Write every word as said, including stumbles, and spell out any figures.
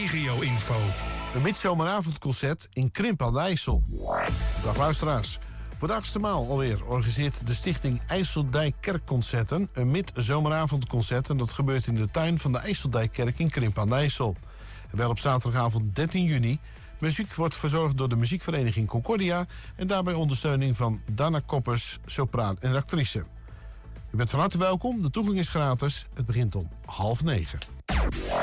regio-info. Een midzomeravondconcert in Krimp aan de IJssel. Dag luisteraars. Voor de achtste maal alweer organiseert de stichting IJsseldijk Kerkconcerten een midzomeravondconcert. En dat gebeurt in de tuin van de IJsseldijkkerk in Krimp aan de IJssel. En wel op zaterdagavond dertien juni. Muziek wordt verzorgd door de muziekvereniging Concordia en daarbij ondersteuning van Dana Koppers, sopraan en actrice. U bent van harte welkom, de toegang is gratis. Het begint om half negen.